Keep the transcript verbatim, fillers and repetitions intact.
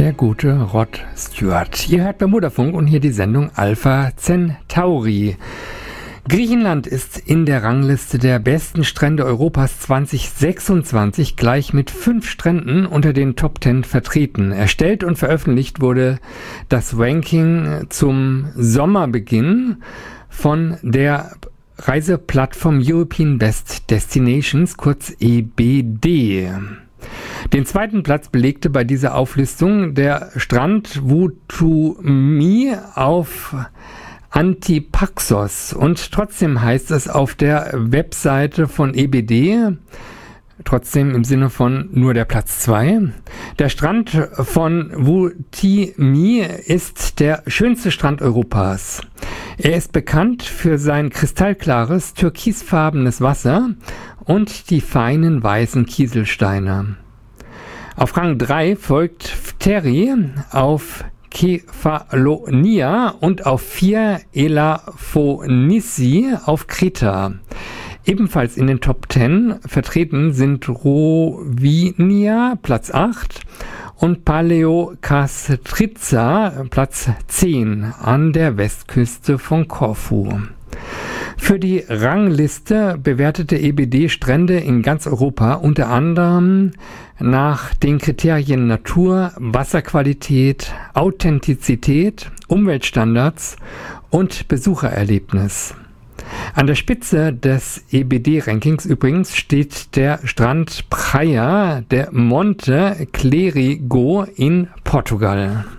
der gute Rod Stewart. Ihr hört Bermudafunk und hier die Sendung Alpha Centauri. Griechenland ist in der Rangliste der besten Strände Europas zwanzig sechsundzwanzig gleich mit fünf Stränden unter den Top Ten vertreten. Erstellt und veröffentlicht wurde das Ranking zum Sommerbeginn von der Reiseplattform European Best Destinations, kurz E B D. Den zweiten Platz belegte bei dieser Auflistung der Strand Voutoumis auf Antipaxos, und trotzdem heißt es auf der Webseite von E B D, trotzdem im Sinne von nur der Platz zwei, der Strand von Voutoumis ist der schönste Strand Europas. Er ist bekannt für sein kristallklares, türkisfarbenes Wasser und die feinen weißen Kieselsteine. Auf Rang drei folgt Pteri, auf Kefalonia und auf vier Elafonissi auf Kreta. Ebenfalls in den Top Ten vertreten sind Rovinia, Platz acht, und Paleokastritsa, Platz zehn, an der Westküste von Korfu. Für die Rangliste bewertete E B D Strände in ganz Europa unter anderem nach den Kriterien Natur, Wasserqualität, Authentizität, Umweltstandards und Besuchererlebnis. An der Spitze des E B D-Rankings übrigens steht der Strand Praia de Monte Clérigo in Portugal.